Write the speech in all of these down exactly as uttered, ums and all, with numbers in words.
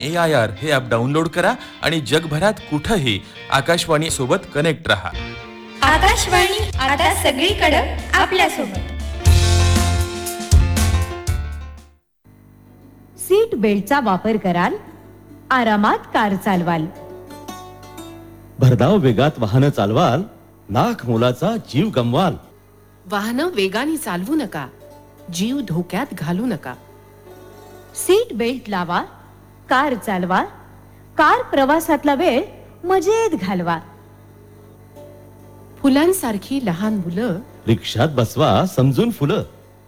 A I R हे app download करा आणि जगभरात कुठंही आकाशवाणी सोबत कनेक्ट रहा. आकाशवाणी आता सगळीकडे आपल्या सोबत. सीट बेल्टचा वापर कराल, आरामात कार चालवाल. भरधाव वेगात वाहन चालवाल, लाख मोलाचा जीव गमवाल. वाहनं वेगाने चालवू नका, जीव धोक्यात घालू नका. सीट बेल्ट लावा, कार चालवा, कार प्रवासातला वेळ मजेत घालवा. फुलांसारखी लहान मुलं रिक्षात बसवा समजून फुलं.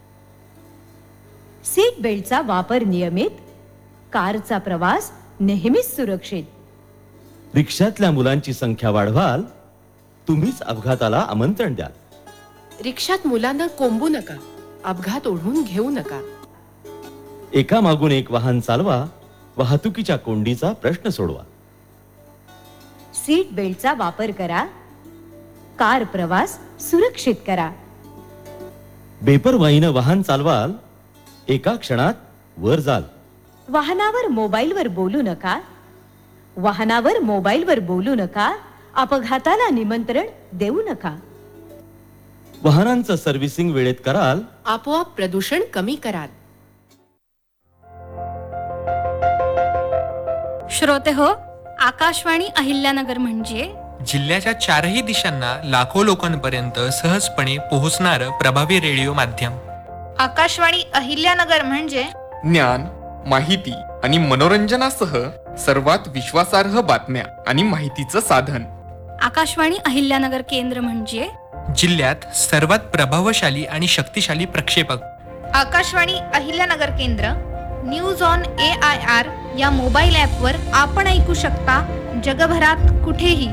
सीट बेल्टचा वापर नियमित, कारचा प्रवास नेहमीच सुरक्षित. रिक्षातल्या मुलांची संख्या वाढवाल, तुम्हीच अपघाताला आमंत्रण द्याल. रिक्षात मुलांना कोंबू नका, अपघात ओढवून घेऊ नका. एका मागून एक वाहन चालवा, वाहतुकीच्या कोंडीचा प्रश्न सोडवा. सीट बेल्टचा वापर करा, कार प्रवास सुरक्षित करा. बेपरवाईनं वाहन चालवाल, एका क्षणात वर जाल. वाहनावर मोबाईलवर बोलू नका, वाहनावर मोबाईलवर बोलू नका, अपघाताला निमंत्रण देऊ नका. वाहनांचं सर्व्हिसिंग वेळेत कराल, आपोआप प्रदूषण कमी कराल. श्रोते हो, आकाशवाणी अहिल्यानगर म्हणजे जिल्ह्याच्या चारही दिशांना लाखो लोकांपर्यंत सहजपणे पोहोचणारं प्रभावी रेडिओ माध्यम. आकाशवाणी अहिल्यानगर म्हणजे ज्ञान, माहिती आणि मनोरंजनासह सर्वात विश्वासार्ह बातम्या आणि माहितीचं साधन. आकाशवाणी अहिल्यानगर केंद्र म्हणजे जिल्ह्यात सर्वात प्रभावशाली आणि शक्तिशाली प्रक्षेपक. आकाशवाणी अहिल्यानगर केंद्र news on A I R या मोबाईल ॲपवर आपण ऐकू शकता जगभरात कुठेही.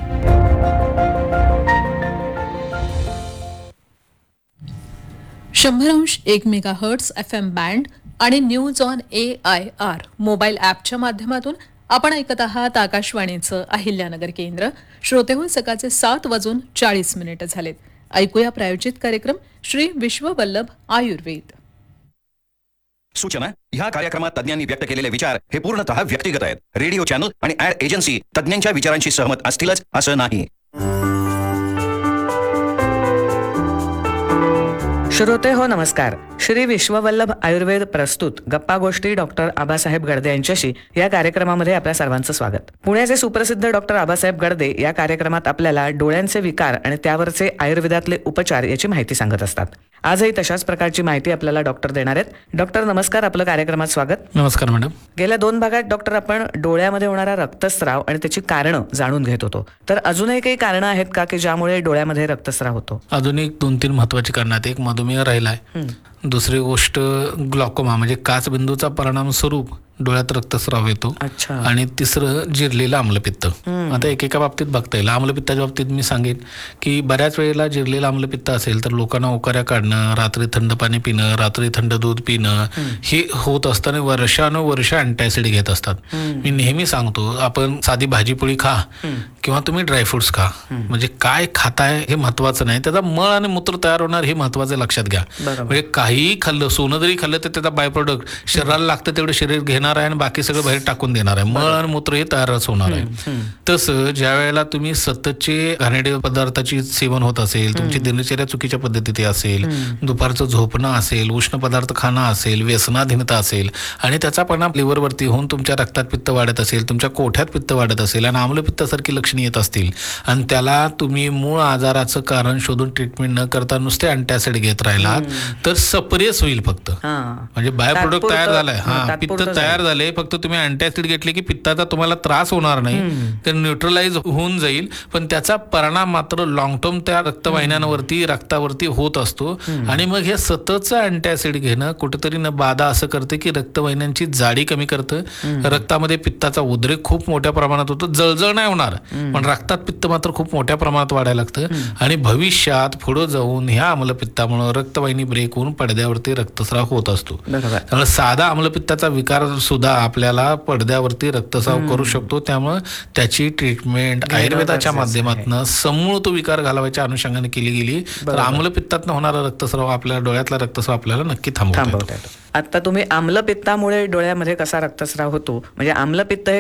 शंभर अंश एक mega hertz F M band आणि news on A I R mobile ॲपच्या माध्यमातून आपण ऐकत आहात आकाशवाणीचं अहिल्यानगर केंद्र. श्रोतेहून सकाळचे सात वाजून चाळीस मिनिटं झालेत. ऐकूया प्रायोजित कार्यक्रम श्री विश्ववल्लभ आयुर्वेद. सूचना: ह्या कार्यक्रमात तज्ञांनी व्यक्त केलेले विचार हे पूर्णतः व्यक्तिगत आहेत. रेडिओ चॅनल आणि ऍड एजन्सी तज्ञांच्या विचारांशी सहमत असतीलच असं नाही. श्रोते हो नमस्कार. श्री विश्ववल्लभ आयुर्वेद प्रस्तुत गप्पा गोष्टी डॉक्टर आबासाहेब गडदे यांच्याशी या कार्यक्रमामध्ये आपल्या सर्वांचं स्वागत. पुण्याचे सुप्रसिद्ध डॉक्टर आबासाहेब गडदे या कार्यक्रमात आपल्याला डोळ्यांचे विकार आणि त्यावरचे आयुर्वेदातले उपचार याची माहिती सांगत असतात. आजही तशाच प्रकारची माहिती आपल्याला डॉक्टर देणार आहेत. डॉक्टर नमस्कार, आपलं कार्यक्रमात स्वागत. नमस्कार मॅडम. गेल्या दोन भागात डॉक्टर आपण डोळ्यामध्ये होणारा रक्तस्राव आणि त्याची कारणं जाणून घेत होतो. तर अजूनही काही कारणं आहेत का की ज्यामुळे डोळ्यामध्ये रक्तस्राव होतो? अजून एक दोन तीन महत्वाची कारणं आहेत. एक मधुमेह राहिलाय, दुसरी गोष्ट ग्लॉकोमा म्हणजे काचबिंदूचा परिणाम स्वरूप डोळ्यात रक्तस्राव येतो, आणि तिसरं जिरलेलं आम्लपित्त. आता एकेका बाबतीत बघता येईल. आम्लपित्ताच्या बाबतीत मी सांगेन की बऱ्याच वेळेला जिरलेलं आम्लपित्त असेल तर लोकांना ओकाऱ्या काढणं, रात्री थंड पाणी पिणं, रात्री थंड दूध पिणं हे होत असताना वर्षानुवर्ष अँटॅसिड घेत असतात. मी नेहमी सांगतो, आपण साधी भाजीपोळी खा किंवा तुम्ही ड्रायफ्रुट्स खा, म्हणजे काय खाताय हे महत्वाचं नाही, त्याचा मळ आणि मूत्र तयार होणार हे महत्वाचं लक्षात घ्या. म्हणजे काहीही खाल्लं, सोनं जरी खाल्लं तर त्याचा बाय प्रोडक्ट शरीराला लागतं तेवढं शरीर घेणार आहे आणि बाकी सगळं बाहेर टाकून देणार आहे. मळ आणि मूत्र हे तयारच होणार आहे. तसं ज्या वेळेला तुम्ही सततचे घाणेरडे पदार्थाची सेवन होत असेल, तुमची दिनचर्या चुकीच्या पद्धतीने असेल, दुपारचं झोपणं असेल, उष्ण पदार्थ खाणं असेल, व्यसनाधीनता असेल आणि त्याचा परिणाम लिव्हरवरती होऊन तुमच्या रक्तात पित्त वाढत असेल, तुमच्या कोठ्यात पित्त वाढत असेल आणि आम्लपित्तासारखी लक्षणे येत असतील आणि त्याला तुम्ही मूळ आजाराचं कारण शोधून ट्रीटमेंट न करता नुसते अँटॅसिड घेत राहिलात तर सप्रेस होईल फक्त. म्हणजे बाय प्रोडक्ट तयार झालाय, हा पित्त तयार झाले, फक्त तुम्ही अँटॅसिड घेतले की पित्ताचा तुम्हाला त्रास होणार नाही, ते न्यूट्रलाइज होऊन जाईल, पण त्याचा परिणाम मात्र लॉंग टर्म त्या रक्तवाहिन्यांवरती रक्तावरती होत असतो. आणि मग हे सततचं अँटॅसिड घेणं कुठेतरी न बाधा असं करते की रक्तवाहिन्यांची जाडी कमी करतं, रक्तामध्ये पित्ताचा उद्रेक खूप मोठ्या प्रमाणात होतो. जळजळ नाही होणार पण रक्तात पित्त मात्र खूप मोठ्या प्रमाणात वाढायला लागतं आणि भविष्यात पुढे जाऊन ह्या आम्लपित्तामुळे रक्तवाहिनी ब्रेक होऊन पडद्यावरती रक्तस्राव होत असतो. त्यामुळे साधा आम्लपित्ताचा विकार सुद्धा आपल्याला पडद्यावरती रक्तस्राव करू शकतो. त्यामुळे त्याची ट्रीटमेंट आयुर्वेदाच्या माध्यमातून समूळ तो विकार घालवायच्या अनुषंगाने केली गेली तर आम्लपित्तातून होणारा रक्तस्राव आपल्या डोळ्यातला रक्तस्राव आपल्याला नक्की थांबवता येतो. आता तुम्ही आम्लपित्तामुळे डोळ्यामध्ये कसा रक्तस्राव होतो, म्हणजे आम्लपित्त हे